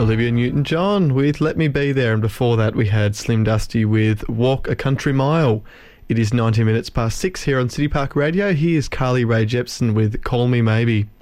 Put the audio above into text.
Olivia Newton-John with Let Me Be There, and before that we had Slim Dusty with Walk a Country Mile. It is 90 minutes past 6 here on City Park Radio. Here's Carly Rae Jepsen with Call Me Maybe.